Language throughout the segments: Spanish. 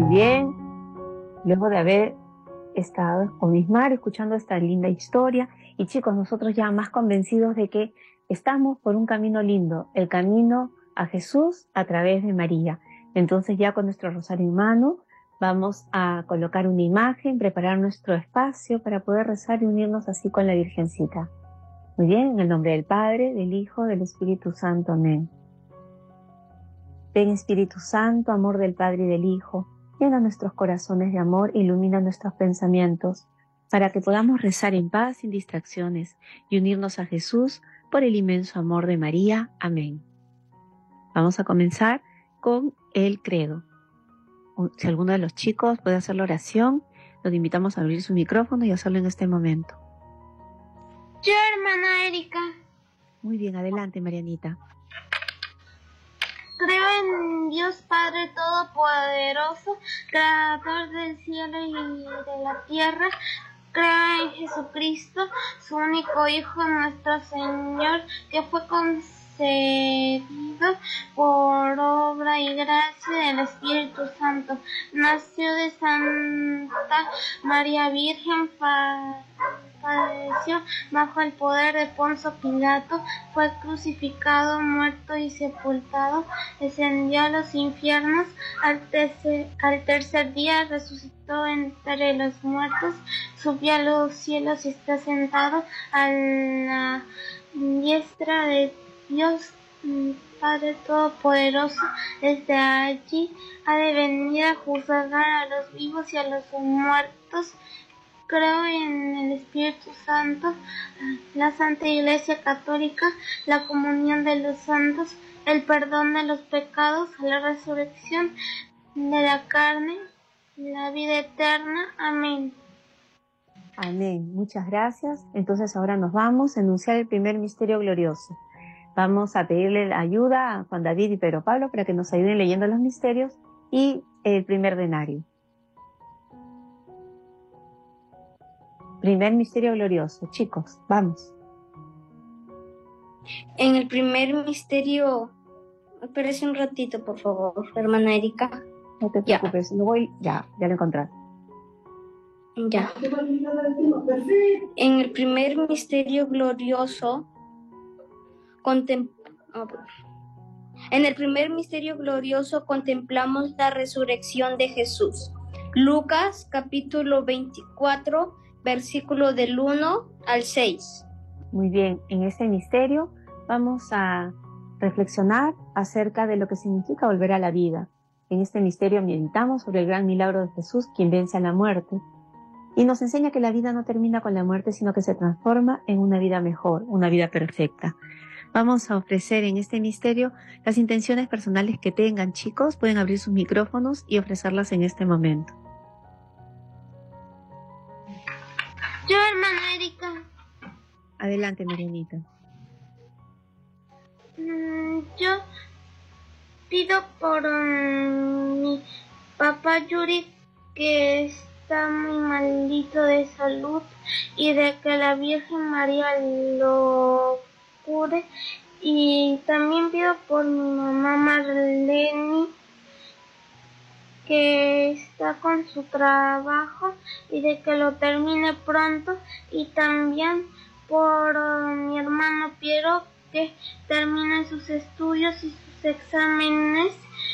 bien, luego de haber estado con Ismar escuchando esta linda historia, y chicos, nosotros ya más convencidos de que estamos por un camino lindo, el camino a Jesús a través de María. Entonces ya con nuestro rosario en mano vamos a colocar una imagen, preparar nuestro espacio para poder rezar y unirnos así con la Virgencita. Muy bien, en el nombre del Padre, del Hijo, del Espíritu Santo. Amén. Ven Espíritu Santo, amor del Padre y del Hijo, llena nuestros corazones de amor, ilumina nuestros pensamientos, para que podamos rezar en paz, sin distracciones, y unirnos a Jesús por el inmenso amor de María. Amén. Vamos a comenzar con el credo. Si alguno de los chicos puede hacer la oración, los invitamos a abrir su micrófono y hacerlo en este momento. Yo, hermana Erika. Muy bien, adelante, Marianita. Creo en Dios Padre Todopoderoso, Creador del cielo y de la tierra. Creo en Jesucristo, su único Hijo, nuestro Señor, que fue concebido por obra y gracia del Espíritu Santo. Nació de Santa María Virgen, padeció bajo el poder de Poncio Pilato, fue crucificado, muerto y sepultado, descendió a los infiernos, al tercer día resucitó entre los muertos, subió a los cielos y está sentado a la diestra de Dios Padre Todopoderoso. Desde allí ha de venir a juzgar a los vivos y a los muertos. Creo en el Espíritu Santo, la Santa Iglesia Católica, la comunión de los santos, el perdón de los pecados, la resurrección de la carne, la vida eterna. Amén. Amén. Muchas gracias. Entonces ahora nos vamos a enunciar el primer misterio glorioso. Vamos a pedirle la ayuda a Juan David y Pedro Pablo para que nos ayuden leyendo los misterios y el primer denario. Primer misterio glorioso. Chicos, vamos. En el primer misterio, espérese un ratito, por favor, hermana Erika. No te preocupes, no voy, ya lo encontré. Ya. En el primer misterio glorioso, en el primer misterio glorioso contemplamos la resurrección de Jesús. Lucas, capítulo 24, versículo del 1 al 6. Muy bien, en este misterio vamos a reflexionar acerca de lo que significa volver a la vida. En este misterio meditamos sobre el gran milagro de Jesús, quien vence a la muerte, y nos enseña que la vida no termina con la muerte, sino que se transforma en una vida mejor, una vida perfecta. Vamos a ofrecer en este misterio las intenciones personales que tengan, chicos. Pueden abrir sus micrófonos y ofrecerlas en este momento. Yo, hermana Erika. Adelante, Marianita. Yo pido por mi papá Yuri, que está muy malito de salud, y de que la Virgen María lo cure. Y también pido por mi mamá Marlene, que está con su trabajo y de que lo termine pronto, y también por mi hermano Piero, que termine sus estudios y sus exámenes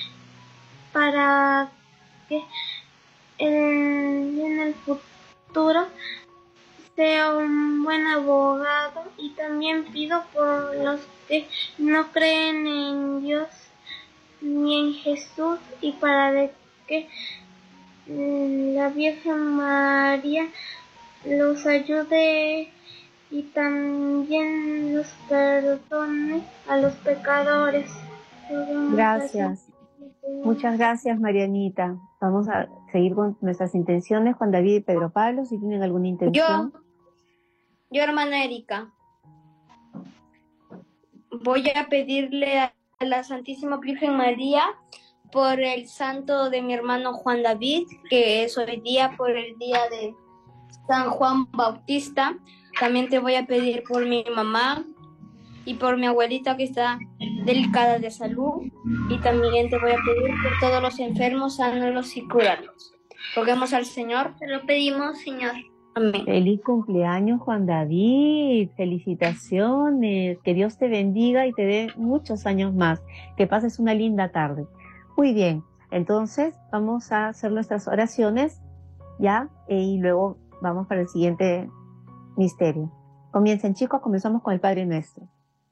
para que en el futuro sea un buen abogado. Y también pido por los que no creen en Dios ni en Jesús, y para que la Virgen María los ayude y también los perdone a los pecadores. Gracias. Muchas gracias, Marianita. Vamos a seguir con nuestras intenciones. Juan David y Pedro Pablo, si tienen alguna intención. Yo, hermana Erika, voy a pedirle a la Santísima Virgen María por el santo de mi hermano Juan David, que es hoy día, por el día de San Juan Bautista. También te voy a pedir por mi mamá y por mi abuelita que está delicada de salud, y también te voy a pedir por todos los enfermos, sánalos y cúralos. Roguemos al Señor. Te lo pedimos, Señor. Amén. Feliz cumpleaños, Juan David. Felicitaciones. Que Dios te bendiga y te dé muchos años más. Que pases una linda tarde. Muy bien. Entonces, vamos a hacer nuestras oraciones, ¿ya? Y luego vamos para el siguiente misterio. Comiencen, chicos. Comenzamos con el Padre Nuestro.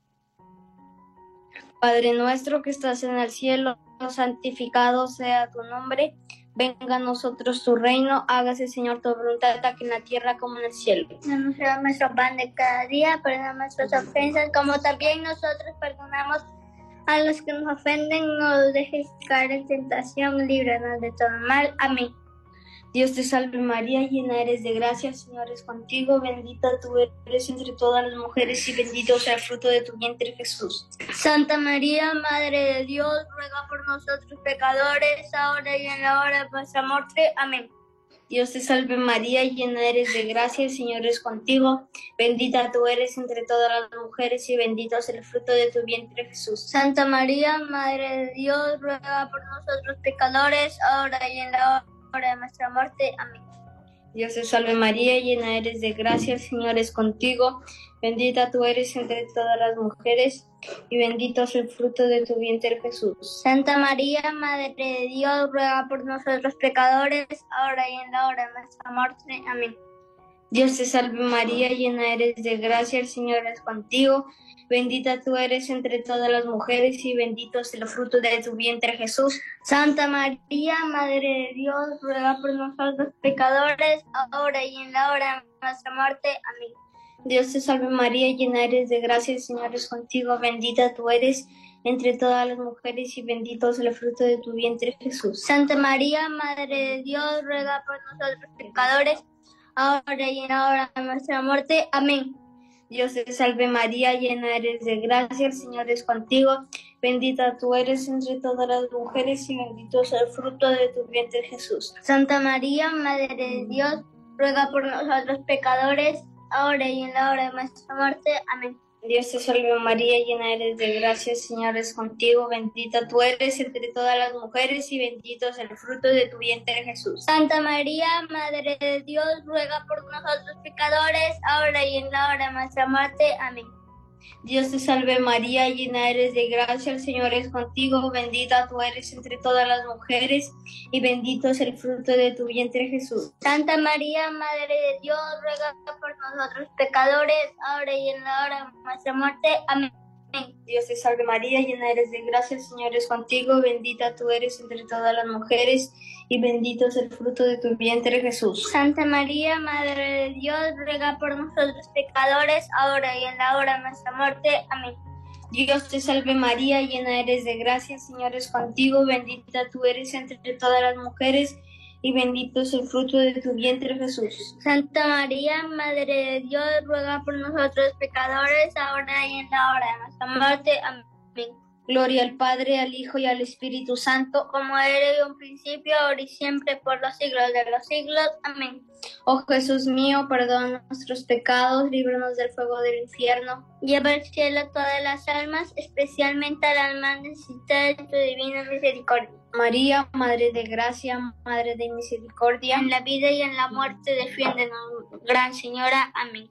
Padre nuestro que estás en el cielo, santificado sea tu nombre. Venga a nosotros tu reino, hágase, Señor, tu voluntad, aquí en la tierra como en el cielo. Danos hoy nuestro pan de cada día, perdona nuestras ofensas, como también nosotros perdonamos a los que nos ofenden. No nos dejes caer en tentación, líbranos de todo mal. Amén. Dios te salve María, llena eres de gracia, el Señor es contigo, bendita tú eres entre todas las mujeres y bendito sea el fruto de tu vientre, Jesús. Santa María, Madre de Dios, ruega por nosotros pecadores, ahora y en la hora de nuestra muerte. Amén. Dios te salve María, llena eres de gracia, el Señor es contigo, bendita tú eres entre todas las mujeres y bendito es el fruto de tu vientre, Jesús. Santa María, Madre de Dios, ruega por nosotros pecadores, ahora y en la hora de nuestra muerte. Amén. Dios te salve María, llena eres de gracia, el Señor es contigo, bendita tú eres entre todas las mujeres y bendito es el fruto de tu vientre, Jesús. Santa María, Madre de Dios, ruega por nosotros pecadores, ahora y en la hora de nuestra muerte. Amén. Dios te salve María, llena eres de gracia, el Señor es contigo, bendita tú eres entre todas las mujeres y bendito es el fruto de tu vientre, Jesús. Santa María, Madre de Dios, ruega por nosotros pecadores, ahora y en la hora de nuestra muerte. Amén. Dios te salve María, llena eres de gracia, el Señor es contigo, bendita tú eres entre todas las mujeres y bendito es el fruto de tu vientre, Jesús. Santa María, Madre de Dios, ruega por nosotros pecadores, ahora y en la hora de nuestra muerte. Amén. Dios te salve María, llena eres de gracia, el Señor es contigo, bendita tú eres entre todas las mujeres y bendito es el fruto de tu vientre, Jesús. Santa María, Madre de Dios, ruega por nosotros pecadores, ahora y en la hora de nuestra muerte. Amén. Dios te salve María, llena eres de gracia, el Señor es contigo, bendita tú eres entre todas las mujeres y bendito es el fruto de tu vientre, Jesús. Santa María, Madre de Dios, ruega por nosotros pecadores, ahora y en la hora de nuestra muerte. Amén. Dios te salve María, llena eres de gracia, el Señor es contigo, bendita tú eres entre todas las mujeres y bendito es el fruto de tu vientre, Jesús. Santa María, Madre de Dios, ruega por nosotros pecadores, ahora y en la hora de nuestra muerte. Amén. Dios te salve María, llena eres de gracia, el Señor es contigo, bendita tú eres entre todas las mujeres y bendito es el fruto de tu vientre, Jesús. Santa María, Madre de Dios, ruega por nosotros pecadores, ahora y en la hora de nuestra muerte. Amén. Dios te salve María, llena eres de gracia, el Señor es contigo, bendita tú eres entre todas las mujeres y bendito es el fruto de tu vientre, Jesús. Santa María, Madre de Dios, ruega por nosotros pecadores, ahora y en la hora de nuestra muerte. Amén. Gloria al Padre, al Hijo y al Espíritu Santo, como era en un principio, ahora y siempre, por los siglos de los siglos. Amén. Oh Jesús mío, perdona nuestros pecados, líbranos del fuego del infierno. Lleva al cielo todas las almas, especialmente a las más necesitadas de tu divina misericordia. María, Madre de gracia, Madre de misericordia, en la vida y en la muerte defiéndenos, Gran Señora. Amén.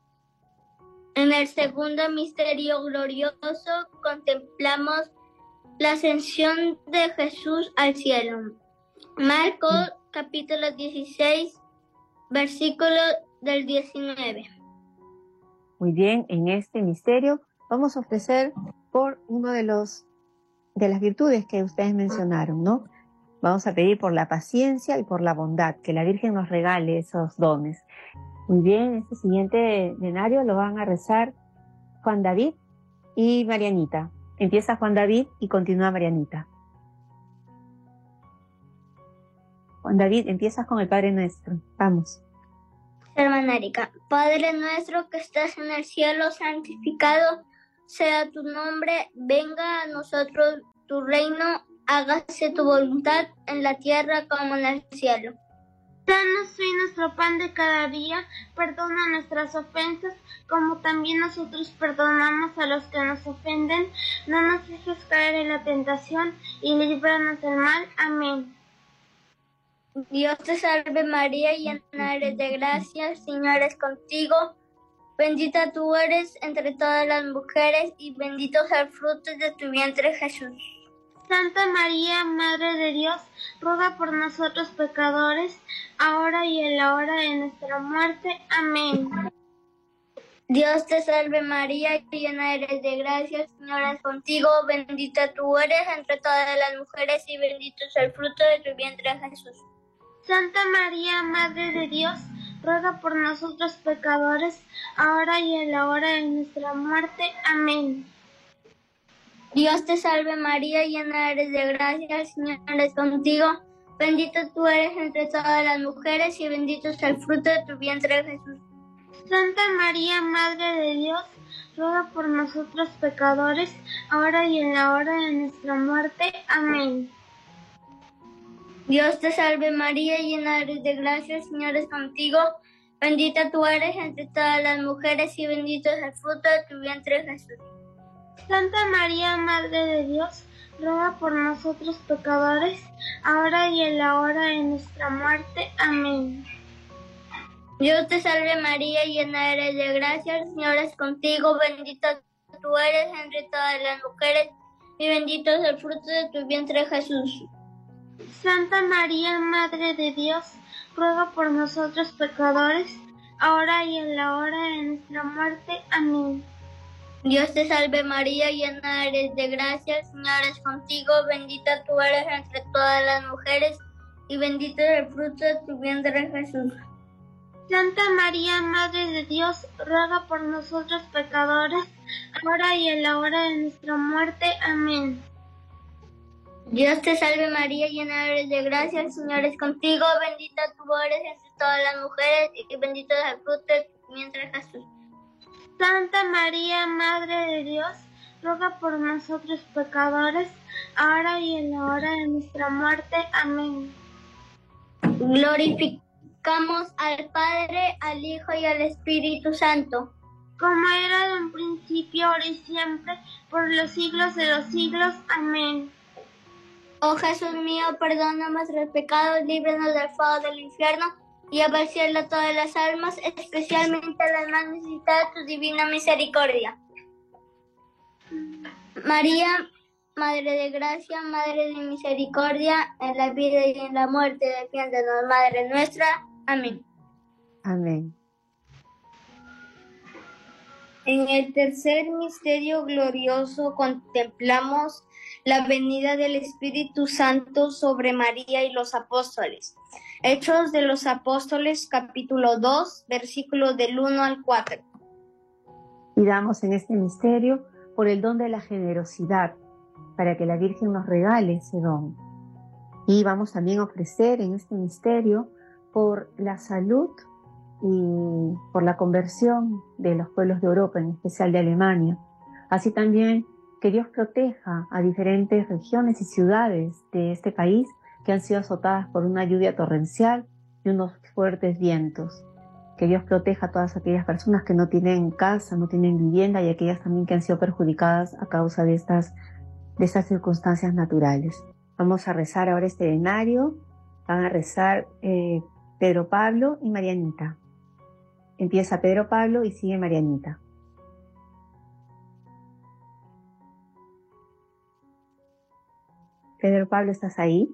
En el segundo misterio glorioso contemplamos la ascensión de Jesús al cielo. Marcos capítulo 16, versículo del 19. Muy bien, en este misterio vamos a ofrecer por uno de las virtudes que ustedes mencionaron, ¿no? Vamos a pedir por la paciencia y por la bondad, que la Virgen nos regale esos dones. Muy bien, este siguiente denario lo van a rezar Juan David y Marianita. Empieza Juan David y continúa Marianita. Juan David, empiezas con el Padre Nuestro. Vamos. Hermana Erika, Padre nuestro que estás en el cielo, santificado sea tu nombre, venga a nosotros tu reino, hágase tu voluntad en la tierra como en el cielo. Danos hoy nuestro pan de cada día, perdona nuestras ofensas, como también nosotros perdonamos a los que nos ofenden. No nos dejes caer en la tentación, y líbranos del mal. Amén. Dios te salve María, llena eres de gracia, el Señor es contigo. Bendita tú eres entre todas las mujeres, y bendito es el fruto de tu vientre, Jesús. Santa María, Madre de Dios, ruega por nosotros pecadores, ahora y en la hora de nuestra muerte. Amén. Dios te salve María, llena eres de gracia, el Señor es contigo. Bendita tú eres entre todas las mujeres, y bendito es el fruto de tu vientre, Jesús. Santa María, Madre de Dios, ruega por nosotros pecadores, ahora y en la hora de nuestra muerte. Amén. Dios te salve María, llena eres de gracia, el Señor es contigo. Bendita tú eres entre todas las mujeres, y bendito es el fruto de tu vientre, Jesús. Santa María, Madre de Dios, ruega por nosotros pecadores, ahora y en la hora de nuestra muerte. Amén. Dios te salve María, llena eres de gracia, el Señor es contigo. Bendita tú eres entre todas las mujeres, y bendito es el fruto de tu vientre, Jesús. Santa María, Madre de Dios, ruega por nosotros pecadores, ahora y en la hora de nuestra muerte. Amén. Dios te salve María, llena eres de gracia, el Señor es contigo. Bendita tú eres entre todas las mujeres, y bendito es el fruto de tu vientre, Jesús. Santa María, Madre de Dios, ruega por nosotros pecadores, ahora y en la hora de nuestra muerte. Amén. Dios te salve María, llena eres de gracia, el Señor es contigo. Bendita tú eres entre todas las mujeres, y bendito es el fruto de tu vientre, Jesús. Santa María, Madre de Dios, ruega por nosotros pecadores, ahora y en la hora de nuestra muerte. Amén. Dios te salve María, llena eres de gracia, el Señor es contigo. Bendita tú eres entre todas las mujeres, y bendito es el fruto de tu vientre, Jesús. Santa María, Madre de Dios, ruega por nosotros pecadores, ahora y en la hora de nuestra muerte. Amén. Glorificamos al Padre, al Hijo y al Espíritu Santo, como era de un principio, ahora y siempre, por los siglos de los siglos. Amén. Oh Jesús mío, perdona nuestros pecados, líbranos del fuego del infierno, y lleva al cielo a todas las almas, especialmente a las más necesitadas de tu divina misericordia. María, Madre de gracia, Madre de misericordia, en la vida y en la muerte, defiéndenos, Madre nuestra. Amén. Amén. En el tercer misterio glorioso contemplamos la venida del Espíritu Santo sobre María y los apóstoles. Hechos de los Apóstoles, capítulo 2, versículos del 1 al 4. Pidamos en este misterio por el don de la generosidad, para que la Virgen nos regale ese don. Y vamos también a ofrecer en este misterio por la salud y por la conversión de los pueblos de Europa, en especial de Alemania. Así también que Dios proteja a diferentes regiones y ciudades de este país que han sido azotadas por una lluvia torrencial y unos fuertes vientos. Que Dios proteja a todas aquellas personas que no tienen casa, no tienen vivienda, y aquellas también que han sido perjudicadas a causa de estas circunstancias naturales. Vamos a rezar ahora este denario. Van a rezar Pedro Pablo y Marianita. Empieza Pedro Pablo y sigue Marianita. Pedro Pablo, ¿estás ahí?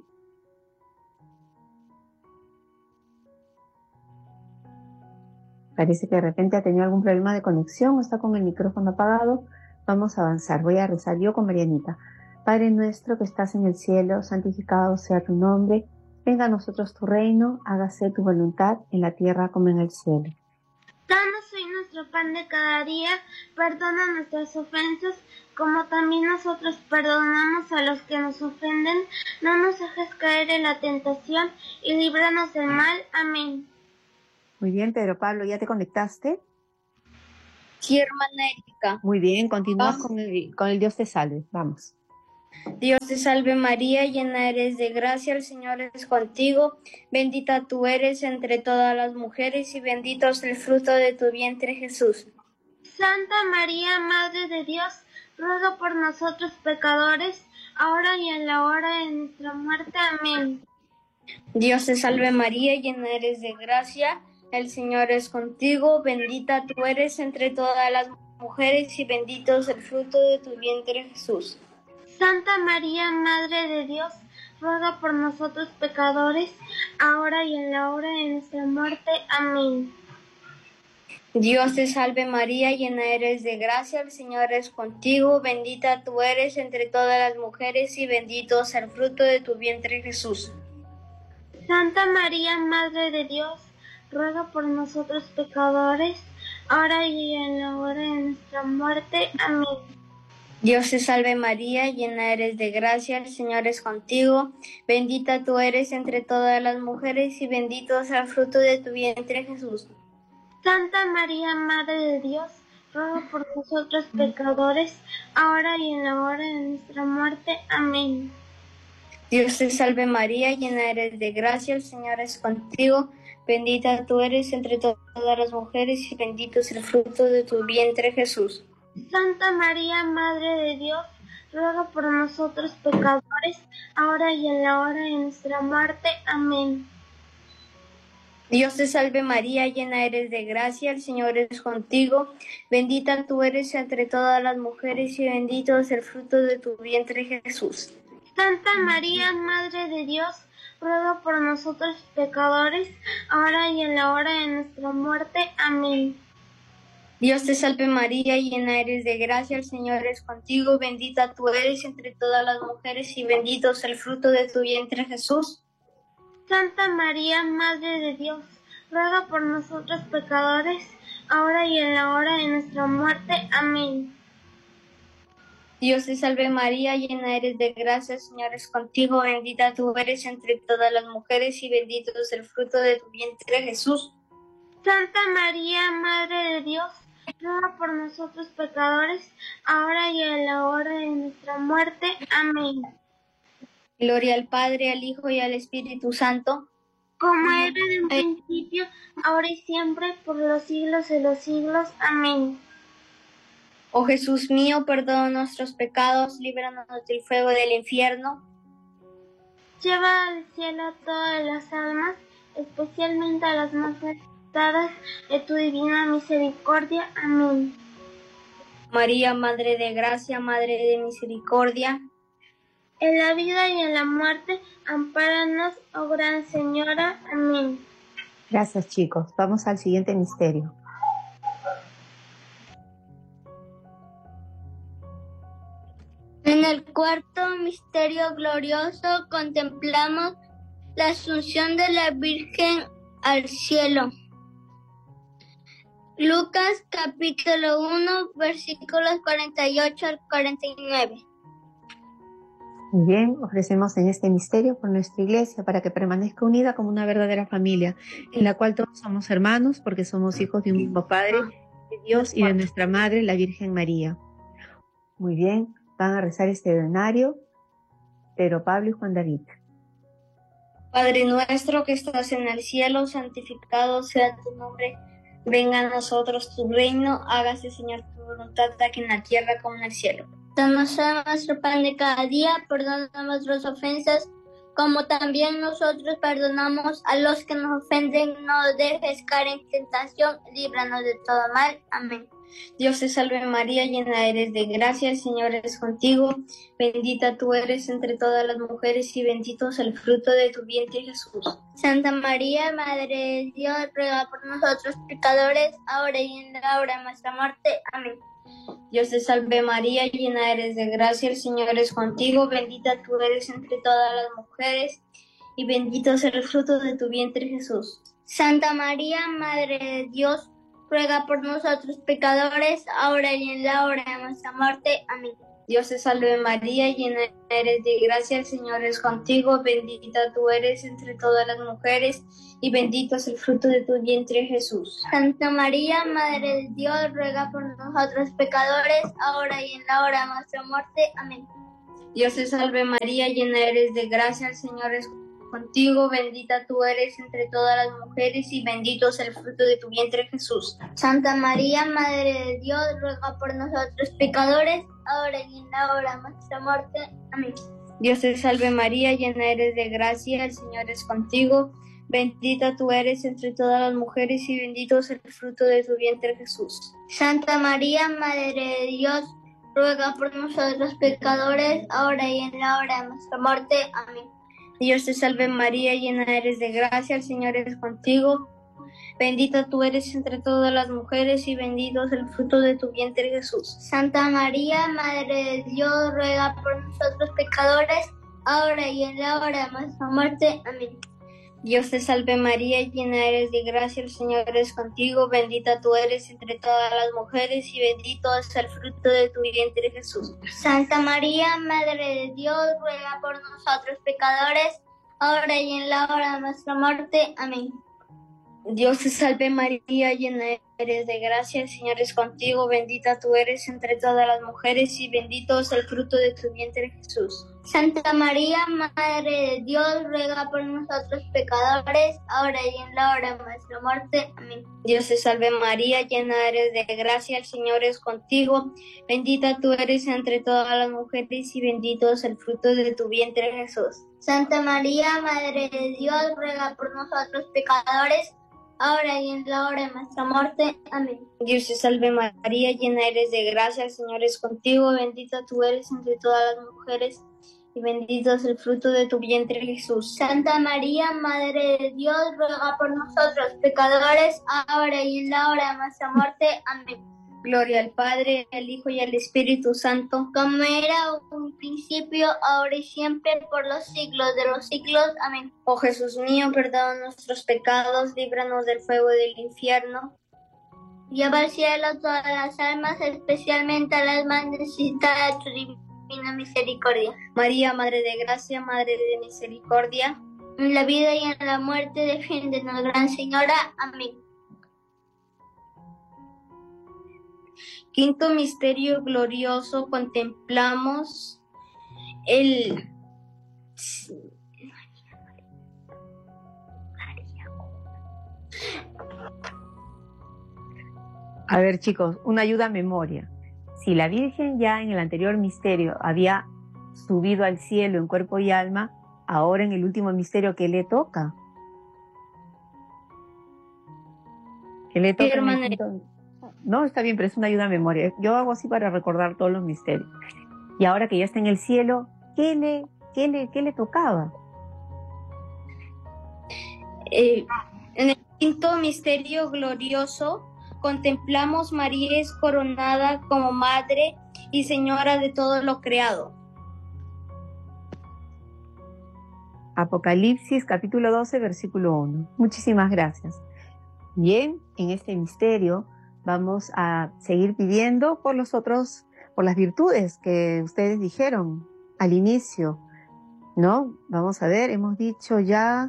Parece que de repente ha tenido algún problema de conexión o está con el micrófono apagado. Vamos a avanzar. Voy a rezar yo con Marianita. Padre nuestro que estás en el cielo, santificado sea tu nombre. Venga a nosotros tu reino, hágase tu voluntad en la tierra como en el cielo. Danos hoy nuestro pan de cada día, perdona nuestras ofensas, como también nosotros perdonamos a los que nos ofenden. No nos dejes caer en la tentación, y líbranos del mal. Amén. Muy bien, Pedro Pablo, ¿ya te conectaste? Sí, hermana Erika. Muy bien, continúas con el Dios te salve. Vamos. Dios te salve María, llena eres de gracia, el Señor es contigo, bendita tú eres entre todas las mujeres y bendito es el fruto de tu vientre Jesús. Santa María, Madre de Dios, ruega por nosotros pecadores, ahora y en la hora de nuestra muerte. Amén. Dios te salve María, llena eres de gracia, el Señor es contigo, bendita tú eres entre todas las mujeres y bendito es el fruto de tu vientre Jesús. Santa María, Madre de Dios, ruega por nosotros pecadores, ahora y en la hora de nuestra muerte. Amén. Dios te salve María, llena eres de gracia, el Señor es contigo, bendita tú eres entre todas las mujeres y bendito es el fruto de tu vientre Jesús. Santa María, Madre de Dios, ruega por nosotros pecadores, ahora y en la hora de nuestra muerte. Amén. Dios te salve María, llena eres de gracia, el Señor es contigo, bendita tú eres entre todas las mujeres y bendito es el fruto de tu vientre Jesús. Santa María, Madre de Dios, ruega por nosotros pecadores, ahora y en la hora de nuestra muerte. Amén. Dios te salve María, llena eres de gracia, el Señor es contigo, bendita tú eres entre todas las mujeres y bendito es el fruto de tu vientre Jesús. Santa María, Madre de Dios, ruega por nosotros pecadores, ahora y en la hora de nuestra muerte. Amén. Dios te salve María, llena eres de gracia, el Señor es contigo, bendita tú eres entre todas las mujeres y bendito es el fruto de tu vientre Jesús. Santa María, Madre de Dios, ruega por nosotros pecadores, ahora y en la hora de nuestra muerte. Amén. Dios te salve María, llena eres de gracia, el Señor es contigo, bendita tú eres entre todas las mujeres y bendito es el fruto de tu vientre Jesús. Santa María, Madre de Dios, ruega por nosotros pecadores, ahora y en la hora de nuestra muerte. Amén. Dios te salve María, llena eres de gracia, el Señor es contigo, bendita tú eres entre todas las mujeres y bendito es el fruto de tu vientre Jesús. Santa María, Madre de Dios, ruega por nosotros pecadores, ahora y en la hora de nuestra muerte. Amén. Gloria al Padre, al Hijo y al Espíritu Santo, como era en un principio, ahora y siempre, por los siglos de los siglos. Amén. Oh Jesús mío, perdona nuestros pecados, líbranos del fuego del infierno. Lleva al cielo a todas las almas, especialmente a las más necesitadas de tu divina misericordia. Amén. María, Madre de Gracia, Madre de Misericordia, en la vida y en la muerte, ampáranos, oh Gran Señora. Amén. Gracias, chicos. Vamos al siguiente misterio. En el cuarto misterio glorioso contemplamos la asunción de la Virgen al cielo. Lucas capítulo 1, versículos 48 al 49. Muy bien, ofrecemos en este misterio por nuestra iglesia para que permanezca unida como una verdadera familia, en la cual todos somos hermanos porque somos hijos de un mismo Padre, de Dios y de nuestra Madre, la Virgen María. Muy bien, van a rezar este denario, Pedro Pablo y Juan David. Padre nuestro que estás en el cielo, santificado sea tu nombre. Venga a nosotros tu reino, hágase Señor tu voluntad aquí en la tierra como en el cielo. Danos hoy nuestro pan de cada día, perdona nuestras ofensas, como también nosotros perdonamos a los que nos ofenden. No nos dejes caer en tentación, líbranos de todo mal. Amén. Dios te salve María, llena eres de gracia, el Señor es contigo, bendita tú eres entre todas las mujeres y bendito es el fruto de tu vientre Jesús. Santa María, Madre de Dios, ruega por nosotros pecadores, ahora y en la hora de nuestra muerte. Amén. Dios te salve María, llena eres de gracia, el Señor es contigo, bendita tú eres entre todas las mujeres y bendito es el fruto de tu vientre Jesús. Santa María, Madre de Dios, ruega por nosotros pecadores, ahora y en la hora de nuestra muerte. Amén. Dios te salve María, llena eres de gracia, el Señor es contigo, bendita tú eres entre todas las mujeres y bendito es el fruto de tu vientre Jesús. Santa María, Madre de Dios, ruega por nosotros pecadores, ahora y en la hora de nuestra muerte. Amén. Dios te salve María, llena eres de gracia, el Señor es contigo, bendita tú eres entre todas las mujeres y bendito es el fruto de tu vientre Jesús. Santa María, Madre de Dios, ruega por nosotros pecadores, ahora y en la hora de nuestra muerte. Amén. Dios te salve María, llena eres de gracia, el Señor es contigo, bendita tú eres entre todas las mujeres y bendito es el fruto de tu vientre Jesús. Santa María, Madre de Dios, ruega por nosotros pecadores, ahora y en la hora de nuestra muerte. Amén. Dios te salve María, llena eres de gracia, el Señor es contigo, bendita tú eres entre todas las mujeres y bendito es el fruto de tu vientre Jesús. Santa María, Madre de Dios, ruega por nosotros pecadores, ahora y en la hora de nuestra muerte. Amén. Dios te salve María, llena eres de gracia, el Señor es contigo, bendita tú eres entre todas las mujeres y bendito es el fruto de tu vientre Jesús. Santa María, Madre de Dios, ruega por nosotros pecadores, ahora y en la hora de nuestra muerte. Amén. Dios te salve María, llena eres de gracia, el Señor es contigo, bendita tú eres entre todas las mujeres y bendito es el fruto de tu vientre Jesús. Santa María, Madre de Dios, ruega por nosotros pecadores, ahora y en la hora de nuestra muerte. Amén. Dios te salve María, llena eres de gracia, el Señor es contigo, bendita tú eres entre todas las mujeres y bendito es el fruto de tu vientre Jesús. Santa María, Madre de Dios, ruega por nosotros pecadores, ahora y en la hora de nuestra muerte. Amén. Dios te salve María, llena eres de gracia, el Señor es contigo, bendita tú eres entre todas las mujeres y bendito es el fruto de tu vientre Jesús. Santa María, Madre de Dios, ruega por nosotros pecadores, ahora y en la hora de nuestra muerte. Amén. Gloria al Padre, al Hijo y al Espíritu Santo, como era un principio, ahora y siempre, por los siglos de los siglos. Amén. Oh Jesús mío, perdona nuestros pecados, líbranos del fuego del infierno. Lleva al cielo todas las almas, especialmente a las más necesitadas de tu divina misericordia. María, Madre de Gracia, Madre de Misericordia, en la vida y en la muerte, defiéndenos, Gran Señora. Amén. Quinto misterio glorioso, contemplamos el... A ver, chicos, una ayuda a memoria. Si la Virgen ya en el anterior misterio había subido al cielo en cuerpo y alma, ahora en el último misterio, ¿qué le toca? ¿Qué le toca? No, está bien, pero es una ayuda a memoria. Yo hago así para recordar todos los misterios. Y ahora que ya está en el cielo, ¿qué le tocaba? En el quinto misterio glorioso, contemplamos María es coronada como Madre y Señora de todo lo creado. Apocalipsis capítulo 12, versículo 1. Muchísimas gracias. Bien, en este misterio vamos a seguir pidiendo por las virtudes que ustedes dijeron al inicio, ¿no? Vamos a ver, hemos dicho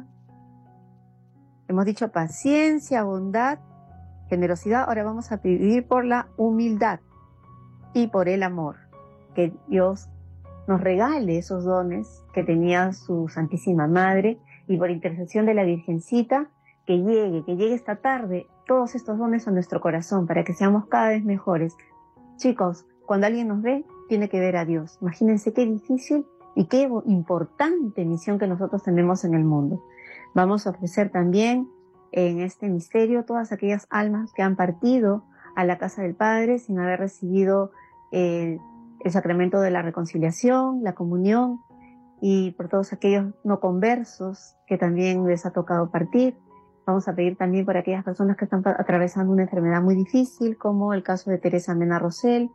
paciencia, bondad, generosidad. Ahora vamos a pedir por la humildad y por el amor, que Dios nos regale esos dones que tenía su Santísima Madre, y por intercesión de la Virgencita, que llegue esta tarde todos estos dones a nuestro corazón para que seamos cada vez mejores. Chicos, cuando alguien nos ve, tiene que ver a Dios. Imagínense qué difícil y qué importante misión que nosotros tenemos en el mundo. Vamos a ofrecer también en este misterio todas aquellas almas que han partido a la casa del Padre sin haber recibido el sacramento de la reconciliación, la comunión, y por todos aquellos no conversos que también les ha tocado partir. Vamos a pedir también por aquellas personas que están atravesando una enfermedad muy difícil, como el caso de Teresa Mena Rosell,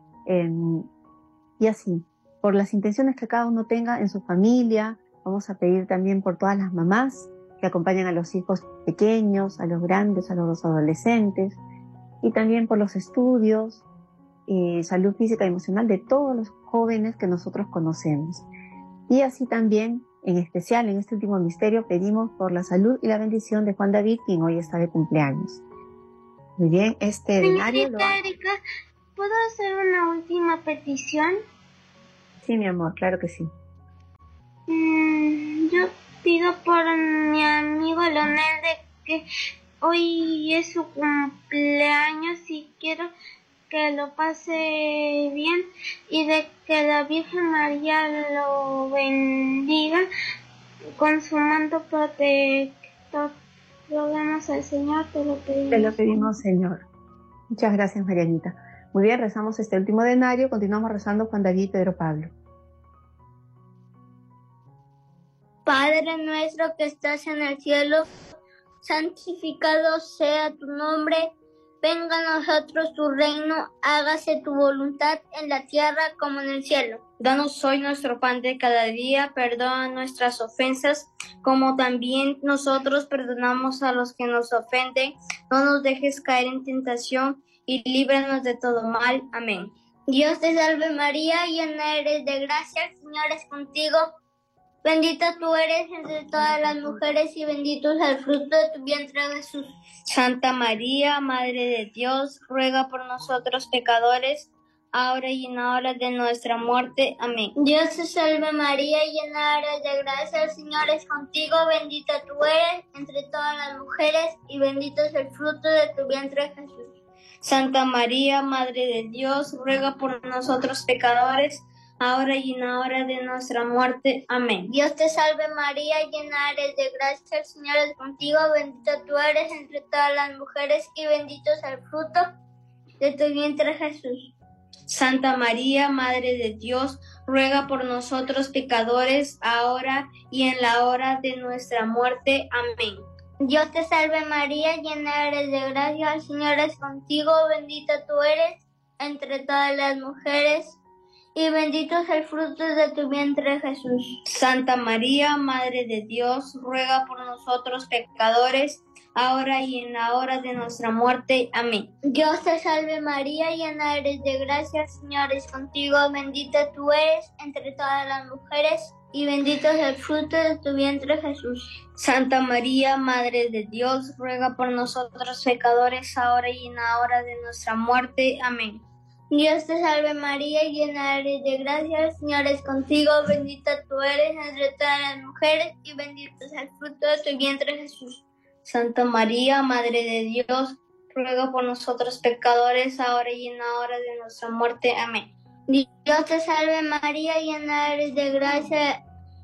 y así, por las intenciones que cada uno tenga en su familia. Vamos a pedir también por todas las mamás que acompañan a los hijos pequeños, a los grandes, a los adolescentes, y también por los estudios, salud física y emocional de todos los jóvenes que nosotros conocemos. Y así también, en especial en este último misterio, pedimos por la salud y la bendición de Juan David, quien hoy está de cumpleaños. Muy bien, este denario Erika, ¿puedo hacer una última petición? Sí, mi amor, claro que sí. Yo pido por mi amigo Leonel de que hoy es su cumpleaños y quiero que lo pase bien y de que la Virgen María lo bendiga con su manto protector. Rogamos al Señor, te lo pedimos. Te lo pedimos, Señor. Muchas gracias, Marianita. Muy bien, rezamos este último denario, continuamos rezando Juan David y Pedro Pablo. Padre nuestro que estás en el cielo, santificado sea tu nombre, venga a nosotros tu reino, hágase tu voluntad en la tierra como en el cielo. Danos hoy nuestro pan de cada día, perdona nuestras ofensas, como también nosotros perdonamos a los que nos ofenden. No nos dejes caer en tentación y líbranos de todo mal. Amén. Dios te salve María, llena eres de gracia, el Señor es contigo. Bendita tú eres entre todas las mujeres y bendito es el fruto de tu vientre, Jesús. Santa María, Madre de Dios, ruega por nosotros pecadores, ahora y en la hora de nuestra muerte. Amén. Dios te salve María, llena eres de gracia, el Señor es contigo, bendita tú eres entre todas las mujeres y bendito es el fruto de tu vientre, Jesús. Santa María, Madre de Dios, ruega por nosotros pecadores, ahora y en la hora de nuestra muerte. Amén. Dios te salve María, llena eres de gracia, el Señor es contigo, bendita tú eres entre todas las mujeres y bendito es el fruto de tu vientre Jesús. Santa María, Madre de Dios, ruega por nosotros pecadores, ahora y en la hora de nuestra muerte. Amén. Dios te salve María, llena eres de gracia, el Señor es contigo, bendita tú eres entre todas las mujeres y bendito es el fruto de tu vientre, Jesús. Santa María, Madre de Dios, ruega por nosotros pecadores, ahora y en la hora de nuestra muerte. Amén. Dios te salve María, llena eres de gracia, el Señor es contigo, bendita tú eres entre todas las mujeres, y bendito es el fruto de tu vientre, Jesús. Santa María, Madre de Dios, ruega por nosotros pecadores, ahora y en la hora de nuestra muerte. Amén. Dios te salve María, llena eres de gracia, el Señor es contigo, bendita tú eres entre todas las mujeres y bendito es el fruto de tu vientre Jesús. Santa María, Madre de Dios, ruega por nosotros pecadores, ahora y en la hora de nuestra muerte. Amén. Dios te salve María, llena eres de gracia,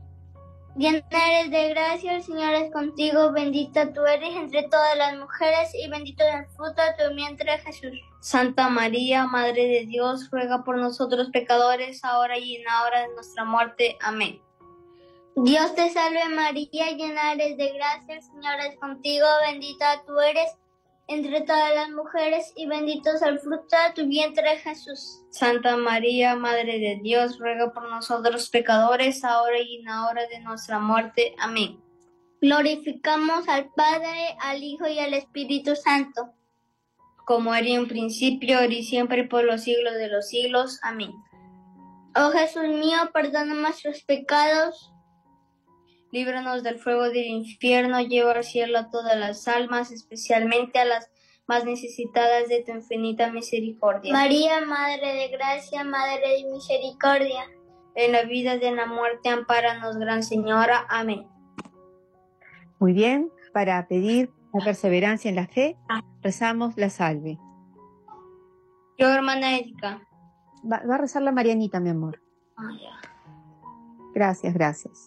el Señor es contigo, bendita tú eres entre todas las mujeres y bendito es el fruto de tu vientre Jesús. Santa María, Madre de Dios, ruega por nosotros pecadores, ahora y en la hora de nuestra muerte. Amén. Dios te salve María, llena eres de gracia, el Señor es contigo, bendita tú eres entre todas las mujeres y bendito es el fruto de tu vientre Jesús. Santa María, Madre de Dios, ruega por nosotros pecadores, ahora y en la hora de nuestra muerte. Amén. Glorificamos al Padre, al Hijo y al Espíritu Santo, como era en un principio, ahora y siempre, por los siglos de los siglos. Amén. Oh Jesús mío, perdona nuestros pecados, líbranos del fuego del infierno, lleva al cielo a todas las almas, especialmente a las más necesitadas de tu infinita misericordia. María, Madre de Gracia, Madre de Misericordia, en la vida y en la muerte, ampáranos, Gran Señora. Amén. Muy bien, para pedir la perseverancia en la fe, rezamos la salve. Yo, hermana Erika. Va a rezar la Marianita, mi amor. Ya. Gracias, gracias.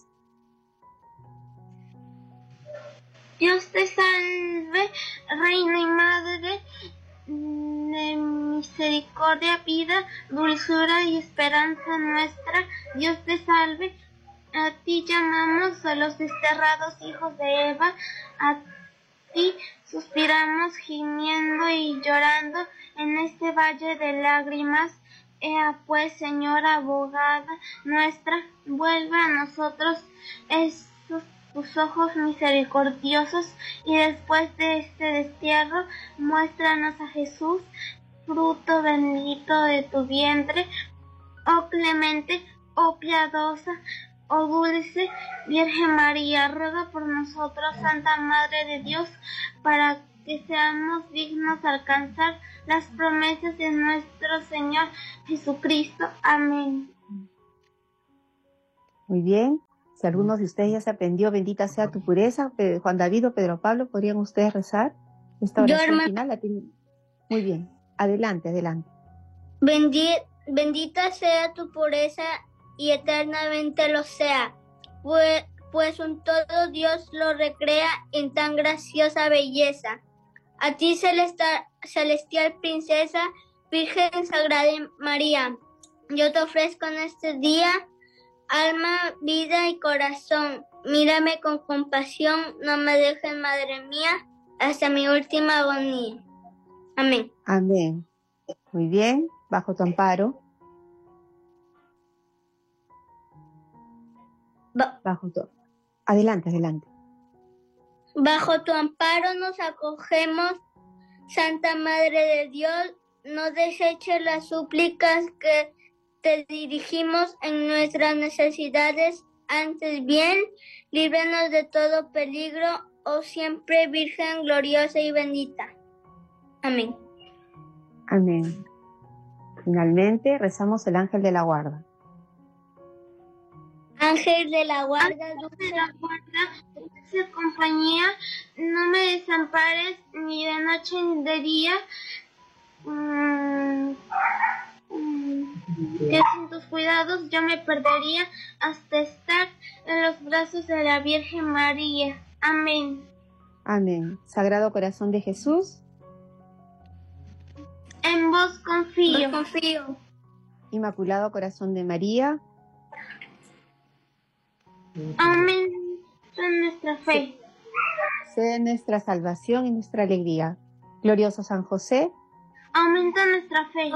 Dios te salve, Reina y Madre de misericordia, vida, dulzura y esperanza nuestra. Dios te salve, a ti llamamos a los desterrados hijos de Eva, a ti suspiramos gimiendo y llorando en este valle de lágrimas. Ea pues, Señora abogada nuestra, vuelve a nosotros tus ojos misericordiosos, y después de este destierro, muéstranos a Jesús, fruto bendito de tu vientre. Oh clemente, oh piadosa, oh dulce Virgen María, ruega por nosotros, Santa Madre de Dios, para que seamos dignos de alcanzar las promesas de nuestro Señor Jesucristo. Amén. Muy bien. Si algunos de ustedes ya se aprendió, bendita sea tu pureza, Juan David o Pedro Pablo, ¿podrían ustedes rezar esta oración final? Muy bien. Adelante, adelante. Bendita sea tu pureza y eternamente lo sea, pues un todo Dios lo recrea en tan graciosa belleza. A ti, celestial princesa, Virgen Sagrada María, yo te ofrezco en este día alma, vida y corazón. Mírame con compasión, no me dejes, Madre mía, hasta mi última agonía. Amén. Amén. Muy bien, bajo tu amparo. Adelante, adelante. Bajo tu amparo nos acogemos, Santa Madre de Dios, no deseches las súplicas que te dirigimos en nuestras necesidades, antes bien, líbranos de todo peligro, oh siempre Virgen gloriosa y bendita. Amén. Amén. Finalmente rezamos el ángel de la guarda. Ángel de la guarda, dulce compañía, no me desampares ni de noche ni de día, que sin tus cuidados yo me perdería hasta estar en los brazos de la Virgen María. Amén. Amén. Sagrado Corazón de Jesús, en vos confío. Inmaculado Corazón de María, aumenta nuestra fe. Sé nuestra salvación y nuestra alegría. Glorioso San José, aumenta nuestra fe.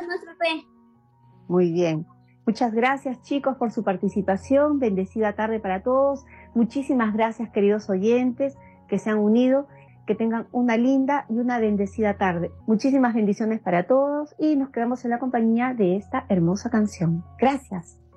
Muy bien. Muchas gracias, chicos, por su participación. Bendecida tarde para todos. Muchísimas gracias, queridos oyentes, que se han unido. Que tengan una linda y una bendecida tarde. Muchísimas bendiciones para todos y nos quedamos en la compañía de esta hermosa canción. Gracias.